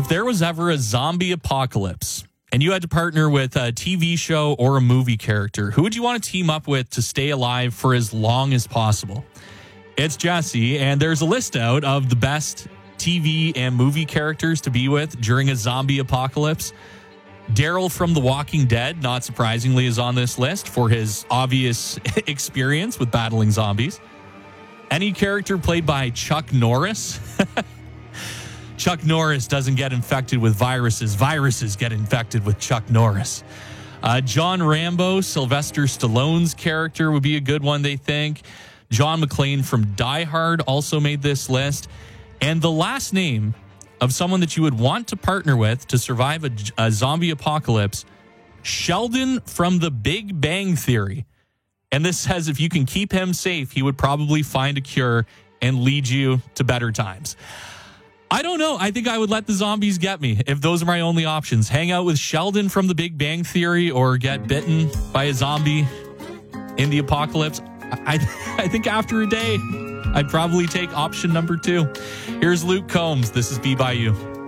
If there was ever a zombie apocalypse and you had to partner with a TV show or a movie character, who would you want to team up with to stay alive for as long as possible? It's Jesse, and there's a list out of the best TV and movie characters to be with during a zombie apocalypse. Daryl from The Walking Dead, not surprisingly, is on this list for his obvious experience with battling zombies. Any character played by Chuck Norris. Chuck Norris doesn't get infected with viruses. Viruses get infected with Chuck Norris. John Rambo, Sylvester Stallone's character would be a good one, they think. John McClane from Die Hard also made this list. And the last name of someone that you would want to partner with to survive a zombie apocalypse, Sheldon from The Big Bang Theory. And this says if you can keep him safe, he would probably find a cure and lead you to better times. I don't know. I think I would let the zombies get me if those are my only options. Hang out with Sheldon from The Big Bang Theory or get bitten by a zombie in the apocalypse. I think after a day, I'd probably take option number 2. Here's Luke Combs. This is Be By You.